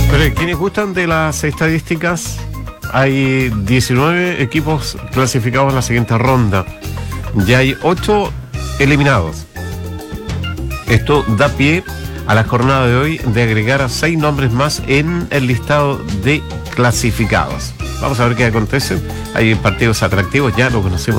Pero quienes gustan de las estadísticas, hay 19 equipos clasificados en la siguiente ronda. Ya hay 8 eliminados. Esto da pie a la jornada de hoy de agregar a 6 nombres más en el listado de clasificados. Vamos a ver qué acontece. Hay partidos atractivos, ya lo conocemos.